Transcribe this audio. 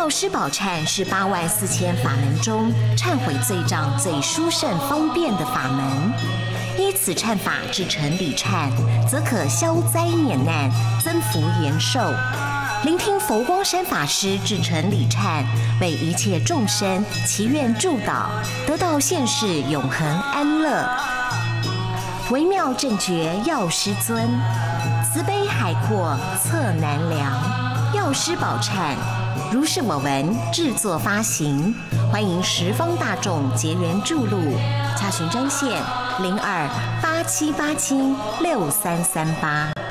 药师宝忏是84000法门中忏悔罪障最殊胜方便的法门。依此忏法至成礼忏，则可消灾免难，增福延寿。聆听佛光山法师至诚礼忏，为一切众生祈愿祝祷，得到现世永恒安乐。微妙正觉药师尊，慈悲海阔测难量。药师宝忏，如是我闻制作发行，欢迎十方大众结缘注录，洽询专线0287876338。